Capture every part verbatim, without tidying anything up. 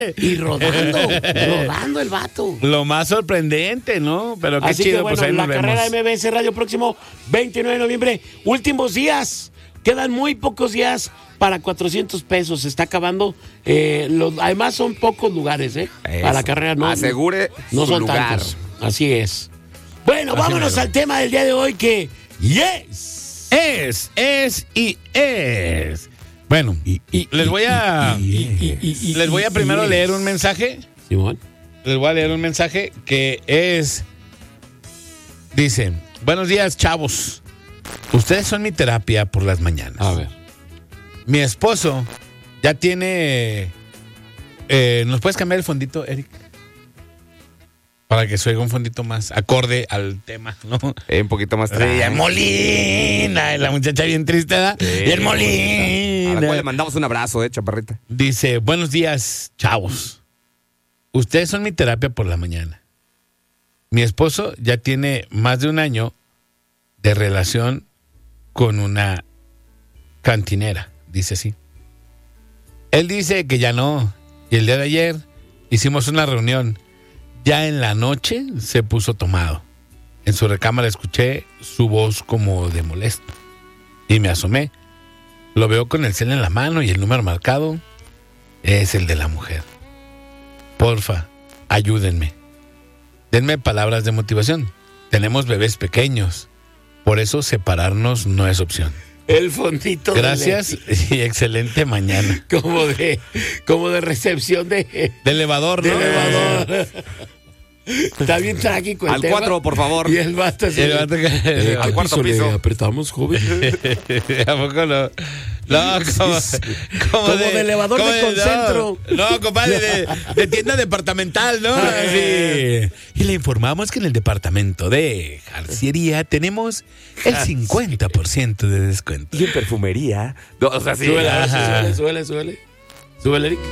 Y rodando, rodando el vato. Lo más sorprendente, ¿no? Pero qué Así chido, que bueno, pues ahí la nos carrera vemos. M B S Radio próximo veintinueve de noviembre. Últimos días. Quedan muy pocos días para cuatrocientos pesos. Se está acabando. Eh, los, además son pocos lugares, ¿eh? Eso. Para la carrera no. Asegure no su son lugar. tantos. Así es. Bueno, Así vámonos mero. al tema del día de hoy que... ¡Yes! Es, es y es. Bueno, Y- y- les voy a... y- y- y- y- Les voy a y- primero y- leer un mensaje. Simón. Les voy a leer un mensaje que es... Dice, buenos días, chavos. Ustedes son mi terapia por las mañanas. A ver. Mi esposo ya tiene... eh, ¿Nos puedes cambiar el fondito, Eric? Para que se oiga un fondito más acorde al tema, ¿no? Eh, un poquito más Sí, tranqui. el Molina, la muchacha bien triste, ¿verdad? Sí, y el a la cual le Molina. mandamos un abrazo, eh, chaparrita. Dice, buenos días, chavos. Ustedes son mi terapia por la mañana. Mi esposo ya tiene más de un año de relación con una cantinera, dice así. Él dice que ya no. Y el día de ayer hicimos una reunión. Ya en la noche se puso tomado. En su recámara escuché su voz como de molesto. Y me asomé. Lo veo con el cel en la mano y el número marcado es el de la mujer. Porfa, ayúdenme. Denme palabras de motivación. Tenemos bebés pequeños. Por eso separarnos no es opción. El fondito. de Gracias y excelente mañana. le- Como de, como de recepción de, De elevador, de ¿no? elevador. Está bien trágico el Al tema. cuatro, por favor. Y el vato así. El vato que- Eh, Al ¿qué cuarto piso le piso. apretamos, joven? ¿A poco no? No, como, Como de elevador como de Concentro. No, no, compadre, de, de tienda departamental, ¿no? Así. Y le informamos que en el departamento de jarciería tenemos el cincuenta por ciento de descuento. Y en perfumería. No, o sea, sí. Súbele, ahora sí, Ajá. súbele, súbele, súbele. Súbele, Eric.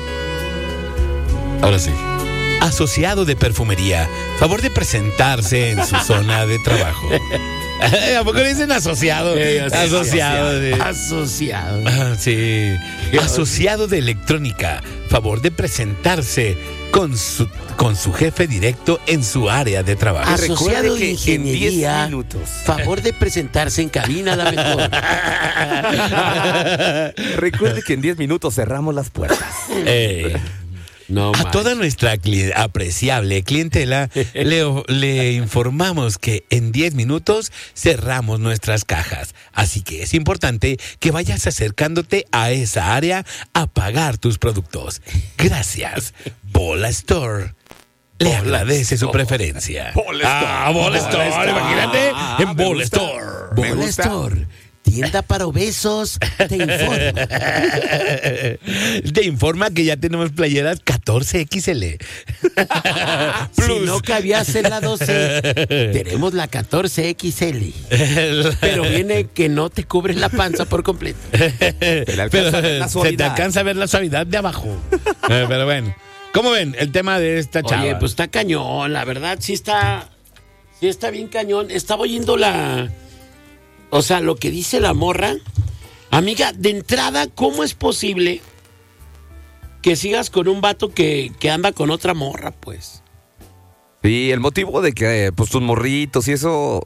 Ahora sí. Asociado de perfumería, favor de presentarse en su zona de trabajo. ¿A poco le dicen asociado? Eh, así, asociado. de- Asociado. Ah, sí. Asociado de electrónica, favor de presentarse con su, con su jefe directo en su área de trabajo. Asociado de que en diez ingeniería. minutos. Favor de presentarse en cabina la mejor. Recuerde que en diez minutos cerramos las puertas. Eh, No, a manches. toda nuestra cli- apreciable clientela le, o- le informamos que en diez minutos cerramos nuestras cajas. Así que es importante que vayas acercándote a esa área a pagar tus productos. Gracias. Bola Store. Le agradece su preferencia. Bola Store. Ah, Bola Store. Store. Imagínate Ah, en me Bola gusta. Store. Me Bola gusta. Store, tienda para obesos, te informa. Te informa que ya tenemos playeras catorce equis ele. Si no cabías en la doce, tenemos la catorce equis ele. Pero viene que no te cubre la panza por completo. le alcanza a ver la se te suavidad. alcanza a ver la suavidad de abajo. Eh, pero bueno, ¿cómo ven el tema de esta chava? Oye, pues está cañón, la verdad, sí está, sí está bien cañón. Estaba oyendo la, o sea, lo que dice la morra. Amiga, de entrada, ¿cómo es posible que sigas con un vato que, que anda con otra morra, pues? Sí, el motivo de que, pues, tus morritos y eso.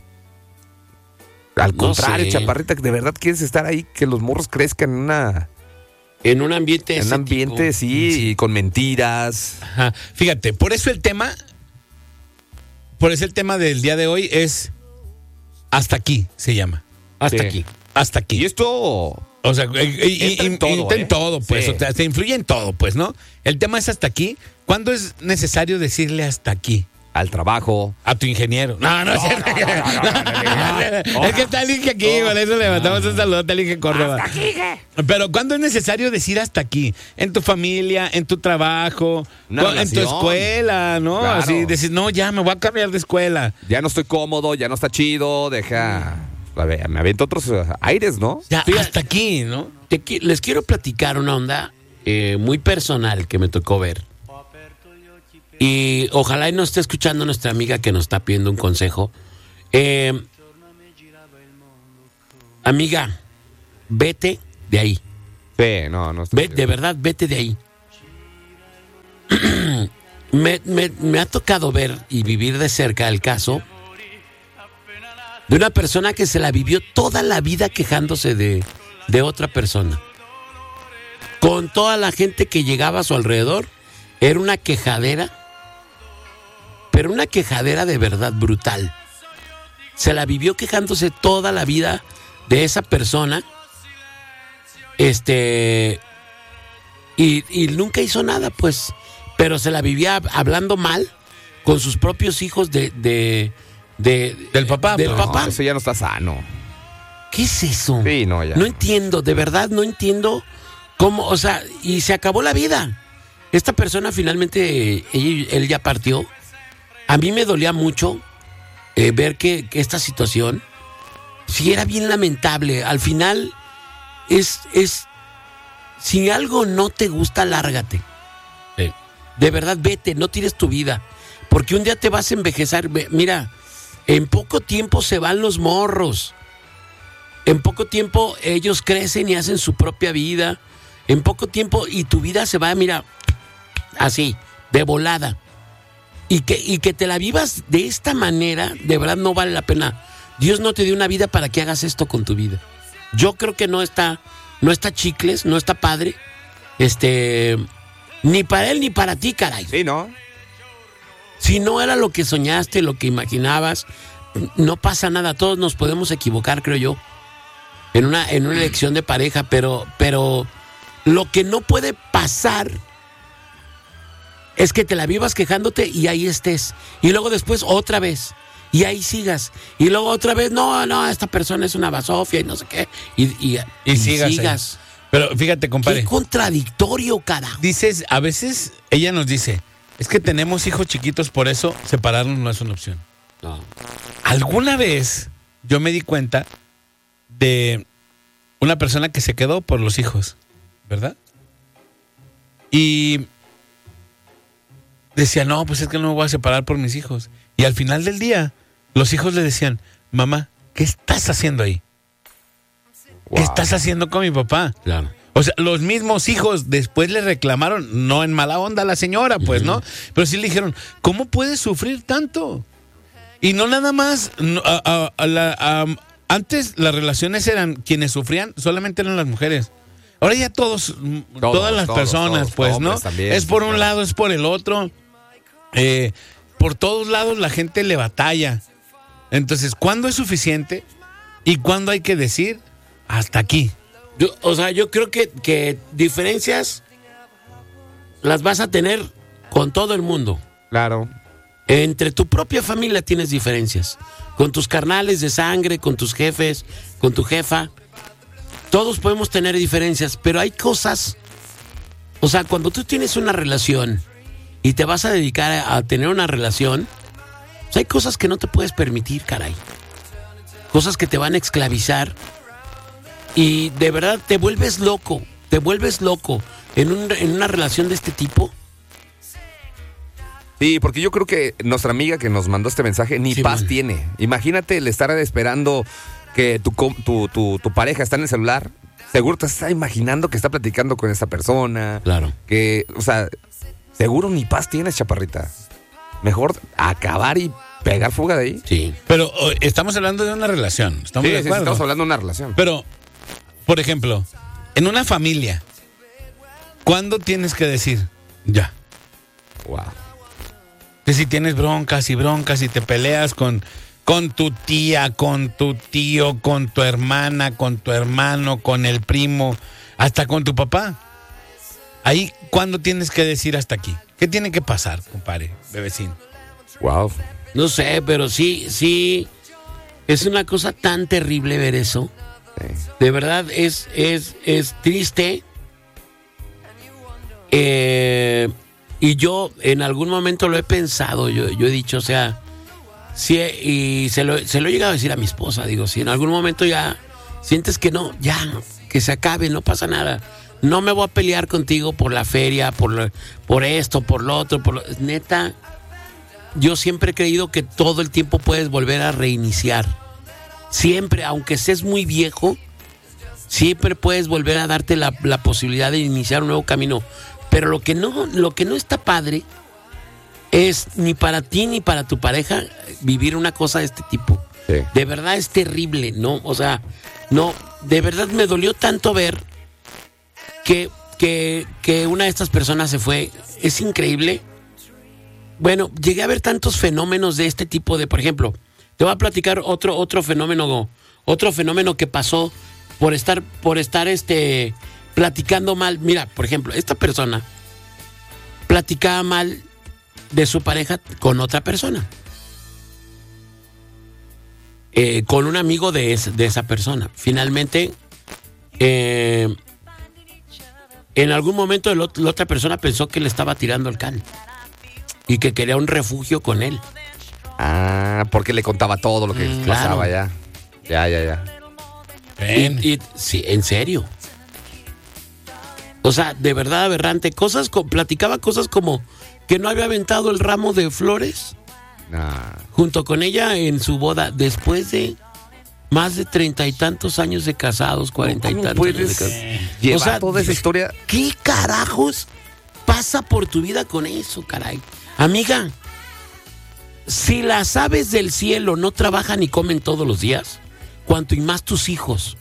Al No contrario, sé. chaparrita, que de verdad quieres estar ahí, que los morros crezcan en una. En un ambiente En un estético. ambiente, sí, y con mentiras. Ajá. Fíjate, por eso el tema, por eso el tema del día de hoy es hasta aquí, se llama. Hasta Sí. aquí. Hasta aquí. Y esto. O sea, y, y- Entra en y- todo, entra en ¿eh? todo, pues. Sí. O sea, se influye en todo, pues, ¿no? El tema es hasta aquí. ¿Cuándo es necesario decirle hasta aquí? Al trabajo. A tu ingeniero. No, no, es cierto. Es que está el Inge aquí, por eso le mandamos un saludo al Inge Córdoba. Hasta aquí, ¿qué? Pero ¿cuándo es necesario decir hasta aquí? En tu familia, en tu trabajo, Una con- en tu relación. escuela, ¿no? Claro. Así decir, no, ya me voy a cambiar de escuela. Ya no estoy cómodo, ya no está chido, deja. A ver, me aviento otros eh, aires, ¿no? Ya, Fíjate. hasta aquí, ¿no? Te qui- les quiero platicar una onda eh, muy personal que me tocó ver. Y ojalá y nos esté escuchando nuestra amiga que nos está pidiendo un consejo. Eh, amiga, vete de ahí. Sí, no, no está Ve, chido. de verdad, vete de ahí. me, me, me ha tocado ver y vivir de cerca el caso de una persona que se la vivió toda la vida quejándose de, de otra persona. Con toda la gente que llegaba a su alrededor, era una quejadera, pero una quejadera de verdad brutal. Se la vivió quejándose toda la vida de esa persona, este, y, y nunca hizo nada, pues, pero se la vivía hablando mal con sus propios hijos de, de, de Del papá. Del No, papá. eso ya no está sano. ¿Qué es eso? Sí, no, ya. No entiendo, de verdad no entiendo cómo, o sea, y se acabó la vida. Esta persona finalmente, él, él ya partió. A mí me dolía mucho eh, ver que, que esta situación, sí era bien lamentable. Al final, es, es, si algo no te gusta, lárgate. Sí. De verdad, vete, no tires tu vida. Porque un día te vas a envejecer. Ve- Mira, en poco tiempo se van los morros. En poco tiempo ellos crecen y hacen su propia vida. En poco tiempo y tu vida se va, mira, así, de volada. Y que, y que te la vivas de esta manera, de verdad no vale la pena. Dios no te dio una vida para que hagas esto con tu vida. Yo creo que no está, no está chicles, no está padre. Este, ni para él ni para ti, caray. Sí, ¿no? Si no era lo que soñaste, lo que imaginabas, no pasa nada. Todos nos podemos equivocar, creo yo, en una, en una elección de pareja, pero, pero lo que no puede pasar es que te la vivas quejándote y ahí estés. Y luego después otra vez. Y ahí sigas. Y luego otra vez, no, no, esta persona es una basofia y no sé qué. Y, y, Y, y sigas. ahí. Pero fíjate, compadre. Qué contradictorio, carajo. Dices, a veces ella nos dice, es que tenemos hijos chiquitos, por eso separarnos no es una opción. No. Alguna vez yo me di cuenta de una persona que se quedó por los hijos, ¿verdad? Y decía, no, pues es que no me voy a separar por mis hijos. Y al final del día, los hijos le decían, mamá, ¿qué estás haciendo ahí? ¿Qué Wow. estás haciendo con mi papá? Claro. O sea, los mismos hijos después le reclamaron, no en mala onda a la señora, pues, ¿no? Pero sí le dijeron, ¿cómo puedes sufrir tanto? Y no nada más, no, a- a- a la- a- antes las relaciones eran, quienes sufrían solamente eran las mujeres. Ahora ya todos, mm, Todos, todas las todos, personas, todos, pues, ¿no? hombres también, Es por un claro. lado, es por el otro. Eh, por todos lados la gente le batalla. Entonces, ¿cuándo es suficiente? ¿Y cuándo hay que decir, hasta aquí? Yo, o sea, yo creo que, que diferencias las vas a tener con todo el mundo. Claro. Entre tu propia familia tienes diferencias. Con tus carnales de sangre, con tus jefes, con tu jefa. Todos podemos tener diferencias, pero hay cosas. O sea, cuando tú tienes una relación y te vas a dedicar a, a tener una relación, pues hay cosas que no te puedes permitir, caray. Cosas que te van a esclavizar. Y de verdad te vuelves loco, te vuelves loco en, un, en una relación de este tipo. Sí, porque yo creo que nuestra amiga que nos mandó este mensaje ni Sí, paz man. tiene. Imagínate el estar esperando que tu, com- tu, tu, tu pareja está en el celular. Seguro te está imaginando que está platicando con esa persona. Claro. Que, o sea, seguro ni paz tienes, chaparrita. Mejor acabar y pegar fuga de ahí. Sí. Pero oh, estamos hablando de una relación, estamos Sí, de sí, sí, acuerdo. estamos hablando de una relación. Pero, por ejemplo, en una familia, ¿cuándo tienes que decir ya? Wow. Que si tienes broncas y broncas y te peleas con, con tu tía, con tu tío, con tu hermana, con tu hermano, con el primo, hasta con tu papá. Ahí, ¿cuándo tienes que decir hasta aquí? ¿Qué tiene que pasar, compadre, bebecín? Wow. No sé, pero sí, sí. Es una cosa tan terrible ver eso. De verdad, es, es, es triste. Eh, y yo en algún momento lo he pensado. Yo, yo he dicho, o sea, sí, y se lo, se lo he llegado a decir a mi esposa. Digo, si en algún momento ya sientes que no, ya, que se acabe, no pasa nada. No me voy a pelear contigo por la feria, por, lo- por esto, por lo otro. Por lo, neta, yo siempre he creído que todo el tiempo puedes volver a reiniciar. Siempre, aunque estés muy viejo, siempre puedes volver a darte la, la posibilidad de iniciar un nuevo camino. Pero lo que no, lo que no está padre es ni para ti ni para tu pareja vivir una cosa de este tipo. Sí. De verdad es terrible, ¿no? O sea, no, de verdad me dolió tanto ver que, que, que una de estas personas se fue. Es increíble. Bueno, llegué a ver tantos fenómenos de este tipo de, por ejemplo, te voy a platicar otro, otro fenómeno, otro fenómeno que pasó por estar, por estar este, platicando mal. Mira, por ejemplo, esta persona platicaba mal de su pareja con otra persona. Eh, con un amigo de, es, de esa persona. Finalmente, eh, en algún momento el, la otra persona pensó que le estaba tirando el cal y que quería un refugio con él. Ah, porque le contaba todo lo que Mm, pasaba claro. ya. Ya, ya, ya. Ven. Y, y- sí, en serio. O sea, de verdad aberrante. Cosas, co- platicaba cosas como que no había aventado el ramo de flores Nah. junto con ella en su boda después de más de treinta y tantos años de casados, cuarenta y ¿Cómo tantos años de puedes casados. llevar O sea, toda esa historia? ¿Qué carajos pasa por tu vida con eso, caray? Amiga, si las aves del cielo no trabajan y comen todos los días, cuanto y más tus hijos,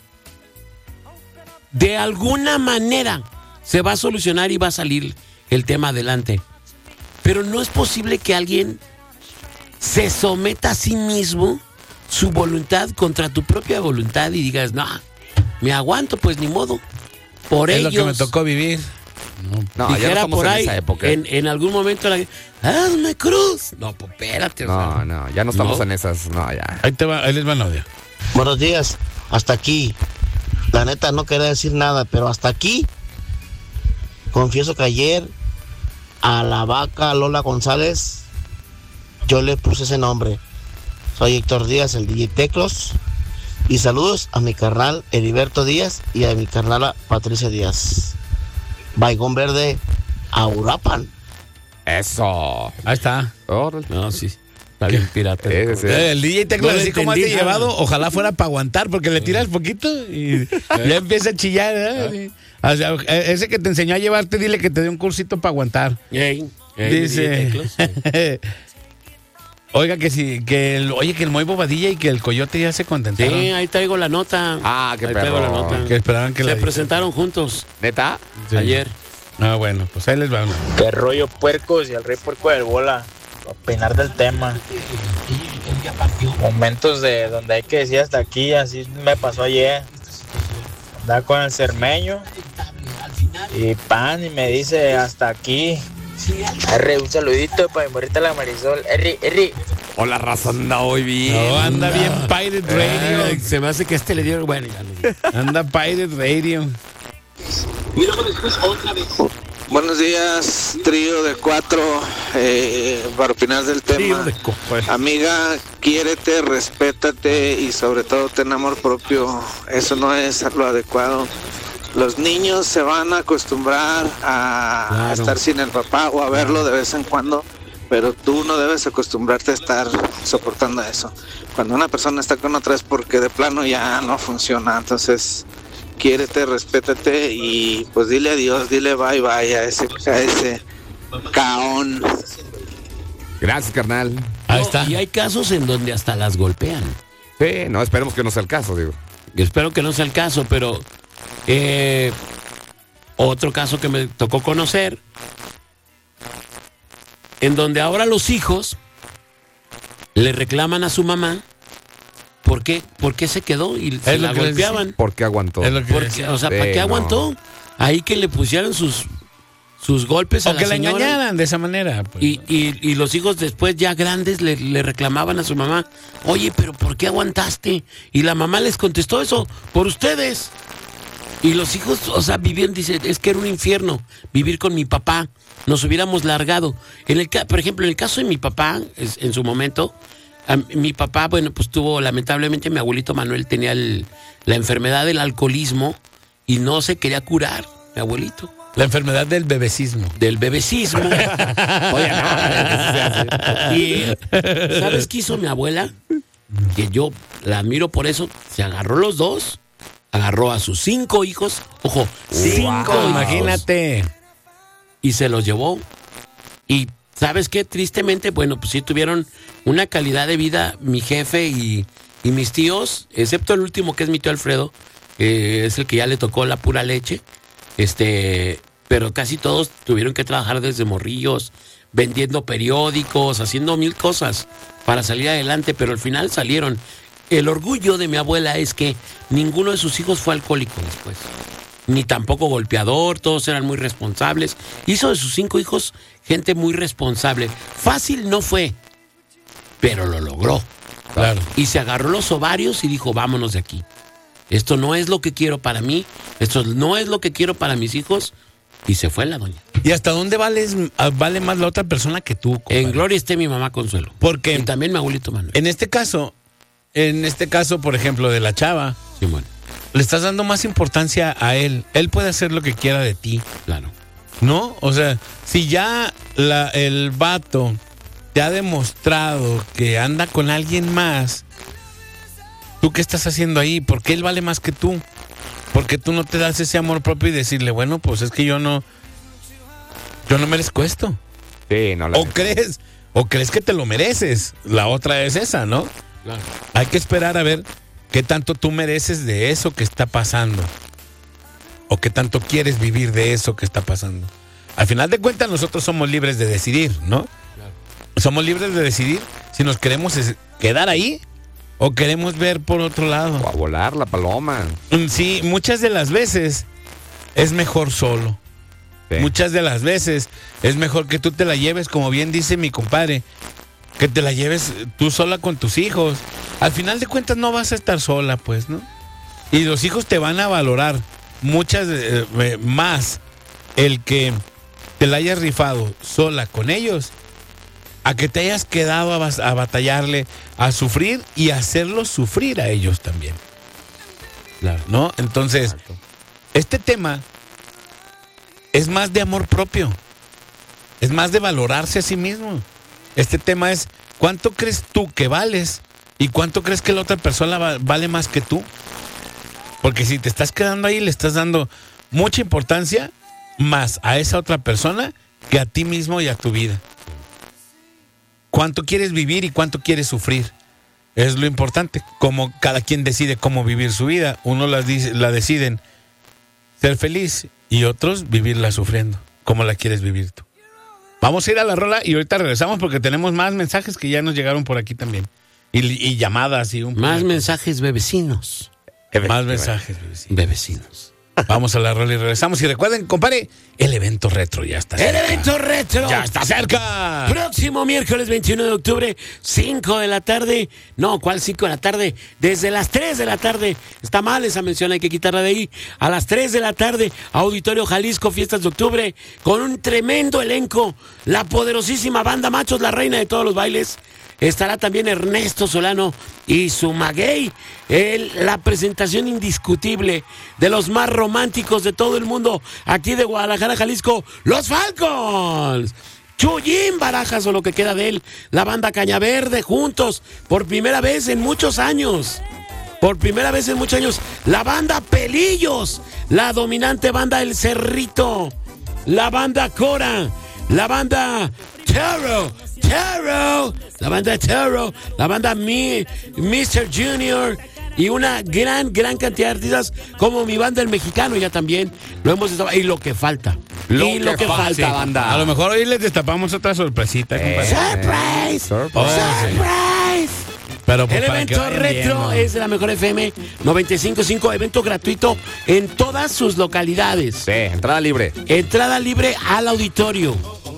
de alguna manera se va a solucionar y va a salir el tema adelante. Pero no es posible que alguien se someta a sí mismo su voluntad contra tu propia voluntad y digas, no, me aguanto, pues ni modo. Por Es ellos. lo que me tocó vivir. No, ya no Dijera estamos por en ahí, esa época. en, en algún momento, la, hazme cruz. No, pues espérate. o No, sea. no, ya no estamos No. en esas. No, ya. Ahí te va, ahí les va el audio. Buenos días, hasta aquí. La neta no quería decir nada, pero hasta aquí. Confieso que ayer a la vaca Lola González yo le puse ese nombre. Soy Héctor Díaz, el D J Teclos. Y saludos a mi carnal Heriberto Díaz y a mi carnala Patricia Díaz. Baigón Verde, Aurapan. Eso. Ahí está. Órale. No, sí. Está bien pirata. Ese sí. Eh, El D J Teclas, No le así como has entendí nada. llevado, ojalá fuera para aguantar, porque le tiras poquito y ya empieza a chillar. ¿eh? O sea, eh, ese que te enseñó a llevarte, dile que te dé un cursito para aguantar. Ey, ey, Dice. Teclos, sí. Oiga, que sí, que el, oye, que el Moy Bobadilla y que el Coyote ya se contentaron. Sí, ahí traigo la nota. Ah, qué Ahí traigo la perro. nota. Que esperaban que Se la presentaron juntos ¿Neta? Sí. ayer. Ah, bueno, pues ahí les va una. Qué rollo puercos y el rey puerco del bola. Opinar del tema. Momentos de donde hay que decir hasta aquí, así me pasó ayer. Andaba con el cermeño y pan y me dice hasta aquí. R, un saludito para mi morrita la Marisol. R, R. Hola, raza, anda hoy bien. No, anda bien Pirate Radio. Eh, se me hace que este le dieron. Bueno, ya lo digo. Anda Pirate Radio. Buenos días, trío de cuatro, eh, para opinar del tema. Amiga, quiérete, respétate y sobre todo ten amor propio. Eso no es lo adecuado. Los niños se van a acostumbrar a, Claro. a estar sin el papá o a verlo de vez en cuando, pero tú no debes acostumbrarte a estar soportando eso. Cuando una persona está con otra es porque de plano ya no funciona. Entonces, quiérete, respétate y pues dile adiós, dile bye bye a ese, a ese caón. Gracias, carnal. Ahí No, está. Y hay casos en donde hasta las golpean. Sí, no, esperemos que no sea el caso, digo. Yo espero que no sea el caso, pero eh, otro caso que me tocó conocer, en donde ahora los hijos le reclaman a su mamá por qué, por qué se quedó y se Es lo la que les golpeaban. ¿Por qué aguantó? Es lo que Porque, decía. o sea, Sí, ¿para qué no. aguantó? Ahí que le pusieran sus, sus golpes a O la que la señora. engañaran de esa manera. Pues. Y, y, y los hijos después ya grandes le, le reclamaban a su mamá, oye, pero ¿por qué aguantaste? Y la mamá les contestó eso, por ustedes. Y los hijos, o sea, vivían, dice, es que era un infierno vivir con mi papá, nos hubiéramos largado. En el, ca- por ejemplo, en el caso de mi papá, es- en su momento, a mi papá, bueno, pues tuvo, lamentablemente, mi abuelito Manuel tenía el- la enfermedad del alcoholismo y no se quería curar, mi abuelito. La enfermedad del bebecismo. Del bebecismo. Oye, no, y ¿sabes qué hizo mi abuela? Que yo la admiro por eso. Se agarró los dos, agarró a sus cinco hijos, ojo, cinco Wow, hijos, imagínate. y se los llevó. Y ¿sabes qué? Tristemente, bueno, pues sí tuvieron una calidad de vida mi jefe y, y mis tíos, excepto el último que es mi tío Alfredo, eh, es el que ya le tocó la pura leche, este, pero casi todos tuvieron que trabajar desde morrillos, vendiendo periódicos, haciendo mil cosas para salir adelante, pero al final salieron. El orgullo de mi abuela es que ninguno de sus hijos fue alcohólico después, ni tampoco golpeador, todos eran muy responsables. Hizo de sus cinco hijos gente muy responsable. Fácil no fue, pero lo logró. Claro. Y se agarró los ovarios y dijo, vámonos de aquí. Esto no es lo que quiero para mí, esto no es lo que quiero para mis hijos. Y se fue la doña. ¿Y hasta dónde vales, vale más la otra persona que tú, compadre? En gloria esté mi mamá Consuelo. Porque Y también mi abuelito Manuel. en este caso, en este caso, por ejemplo, de la chava, Sí, bueno, le estás dando más importancia a él. Él puede hacer lo que quiera de ti, claro. ¿no? O sea, si ya la, el vato te ha demostrado que anda con alguien más, ¿tú qué estás haciendo ahí? Porque él vale más que tú. Porque tú no te das ese amor propio y decirle, bueno, pues es que yo no, yo no merezco esto. Sí, no la O crees, o crees que te lo mereces. La otra es esa, ¿no? Claro. Hay que esperar a ver qué tanto tú mereces de eso que está pasando. O qué tanto quieres vivir de eso que está pasando. Al final de cuentas, nosotros somos libres de decidir, ¿no? Claro. Somos libres de decidir si nos queremos es- quedar ahí o queremos ver por otro lado. O a volar la paloma. Mm, Sí, muchas de las veces es mejor solo. Sí. Muchas de las veces es mejor que tú te la lleves, como bien dice mi compadre, que te la lleves tú sola con tus hijos. Al final de cuentas no vas a estar sola, pues, ¿no? Y los hijos te van a valorar muchas eh, eh, más el que te la hayas rifado sola con ellos a que te hayas quedado a, bas- a batallarle, a sufrir y hacerlos sufrir a ellos también. Claro. ¿No? Entonces, este tema es más de amor propio. Es más de valorarse a sí mismo. Este tema es cuánto crees tú que vales y cuánto crees que la otra persona va- vale más que tú. Porque si te estás quedando ahí, le estás dando mucha importancia más a esa otra persona que a ti mismo y a tu vida. ¿Cuánto quieres vivir y cuánto quieres sufrir? Es lo importante. Como cada quien decide cómo vivir su vida. Unos la, dice- la deciden ser feliz y otros vivirla sufriendo. ¿Cómo la quieres vivir tú? Vamos a ir a la rola y ahorita regresamos porque tenemos más mensajes que ya nos llegaron por aquí también. Y, y llamadas y un... Más mensajes bebecinos. Más mensajes. bebecito. Bebecinos. Vamos a la rola y regresamos. Y recuerden, compadre, el evento retro ya está El cerca. evento retro. Ya está cerca. Próximo miércoles veintiuno de octubre, cinco de la tarde. No, ¿cuál cinco de la tarde? Desde las tres de la tarde. Está mal esa mención, hay que quitarla de ahí. A las tres de la tarde, Auditorio Jalisco, Fiestas de Octubre, con un tremendo elenco. La poderosísima banda Machos, la reina de todos los bailes. Estará también Ernesto Solano y su maguey. El- la presentación indiscutible de los más románticos de todo el mundo. Aquí de Guadalajara, Jalisco, los Falcons. Chuyín Barajas o lo que queda de él. La banda Cañaverde juntos por primera vez en muchos años. Por primera vez en muchos años. La banda Pelillos. La dominante banda El Cerrito. La banda Cora. La banda Terror. Terror. La banda Terror. La banda Mi, mister Junior. Y una gran, gran cantidad de artistas como mi banda El Mexicano ya también. Lo hemos estado. Y lo que falta. Lo y lo que que falta, falta. banda. A lo mejor hoy les destapamos otra sorpresita, compadre. ¡Surprise! Surprise. Oh, sí. ¡Surprise! Pero pues, El para que evento vayan retro viendo. es de la Mejor F M noventa y cinco punto cinco, evento gratuito en todas sus localidades. Sí, entrada libre. Entrada libre al auditorio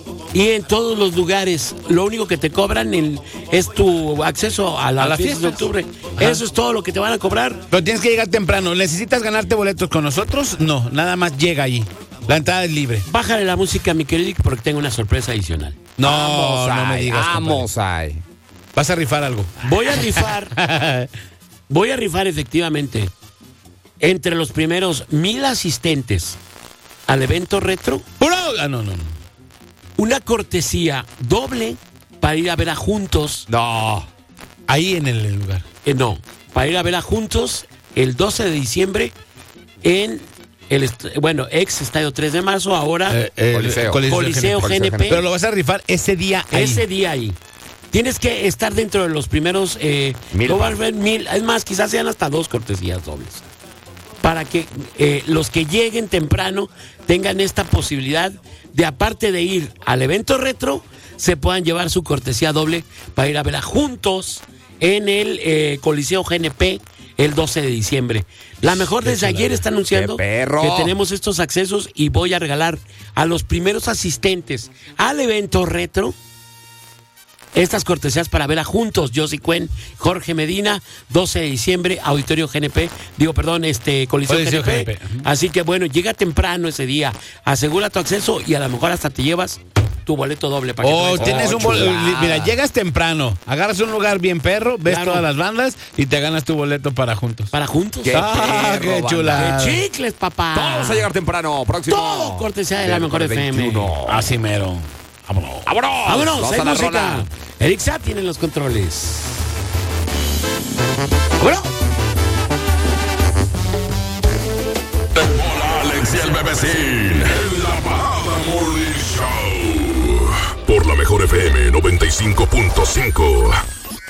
y en todos los lugares. Lo único que te cobran el- es tu acceso a, la A las fiesta de fiestas. octubre. Ajá. Eso es todo lo que te van a cobrar. Pero tienes que llegar temprano. ¿Necesitas ganarte boletos con nosotros? No, nada más llega allí. La entrada es libre. Bájale la música, mi querido, porque tengo una sorpresa adicional. No, Vamos no me ahí, digas. Vamos ahí. compadre. Vas a rifar algo. Voy a rifar, voy a rifar efectivamente entre los primeros mil asistentes al evento retro ¡Puro! Ah, no, no, no. una cortesía doble para ir a ver a Juntos. No. Ahí en el lugar. Eh, no, para ir a ver a Juntos el doce de diciembre en el est- bueno, ex Estadio tres de marzo, ahora Eh, el Coliseo. Coliseo G N P. Pero lo vas a rifar ese día ahí. ese día ahí. Tienes que estar dentro de los primeros eh, Mil. no va a haber mil, es más, quizás sean hasta dos cortesías dobles. Para que eh, los que lleguen temprano tengan esta posibilidad de, aparte de ir al evento retro, se puedan llevar su cortesía doble para ir a verla juntos en el eh, Coliseo G N P el doce de diciembre. La mejor desde ayer está anunciando ¡Qué perro! que tenemos estos accesos y voy a regalar a los primeros asistentes al evento retro estas cortesías para verla juntos. Josie Cuen, Jorge Medina, doce de diciembre, Auditorio G N P, digo, perdón, este Coliseo, Coliseo G N P. G N P. Así que bueno, llega temprano ese día, asegura tu acceso y a lo mejor hasta te llevas tu boleto doble para que Oh, te tienes Oh, un boleto. chulada. Mira, llegas temprano, agarras un lugar bien perro, ves Claro. todas las bandas y te ganas tu boleto para juntos. para juntos. Qué Ah, perro, qué banda. chulada. ¡Qué chicles, papá! Vamos a llegar temprano, próximo. Todo cortesía de la mejor F M. veintiuno. Así mero. Vámonos. ¡Vámonos! Vámonos, Vamos hay a la música. rola. Eric Satt tiene los controles. ¡Vámonos! Hola, Alex y el Bebecín. En la Parada Morning Show. Por la mejor F M noventa y cinco punto cinco.